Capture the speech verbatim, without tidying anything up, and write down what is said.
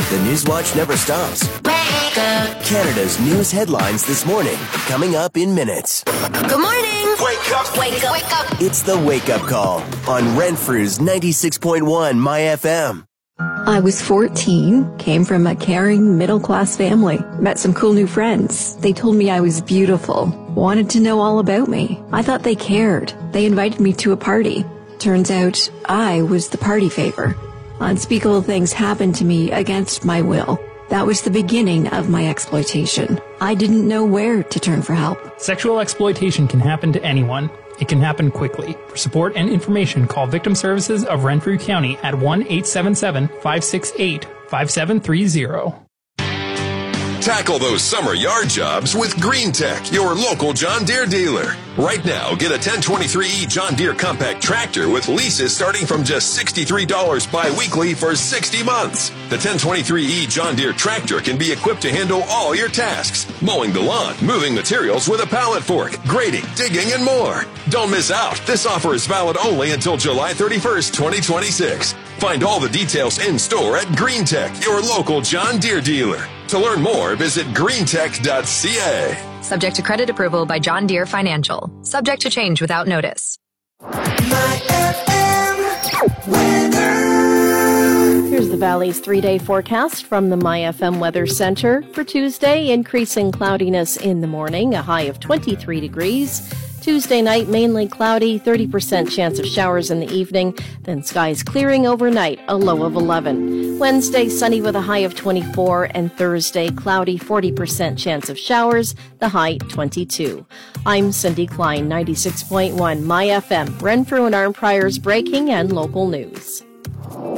The Newswatch never stops. Wake up. Canada's news headlines this morning, coming up in minutes. Good morning. Wake up. Wake up. Wake up. It's the Wake Up Call on Renfrew's ninety-six point one My F M. I was fourteen, came from a caring middle-class family, met some cool new friends. They told me I was beautiful, wanted to know all about me. I thought they cared. They invited me to a party. Turns out I was the party favor. Unspeakable things happened to me against my will. That was the beginning of my exploitation. I didn't know where to turn for help. Sexual exploitation can happen to anyone. It can happen quickly. For support and information, call Victim Services of Renfrew County at one eight seven seven, five six eight, five seven three zero. Tackle those summer yard jobs with Green Tech, your local John Deere dealer. Right now, get a ten twenty-three E John Deere compact tractor with leases starting from just sixty-three dollars bi-weekly for sixty months. The ten twenty-three E John Deere tractor can be equipped to handle all your tasks. Mowing the lawn, moving materials with a pallet fork, grading, digging, and more. Don't miss out. This offer is valid only until July thirty-first, twenty twenty-six. Find all the details in store at Green Tech, your local John Deere dealer. To learn more, visit green tech dot c a. Subject to credit approval by John Deere Financial. Subject to change without notice. My F M weather. Here's the Valley's three-day forecast from the My F M Weather Center. For Tuesday, increasing cloudiness in the morning, a high of twenty-three degrees. Tuesday night, mainly cloudy, thirty percent chance of showers in the evening, then skies clearing overnight, a low of eleven. Wednesday, sunny with a high of twenty-four, and Thursday, cloudy, forty percent chance of showers, the high twenty-two. I'm Cindy Klein, ninety-six point one My F M, Renfrew and Arnprior's breaking and local news.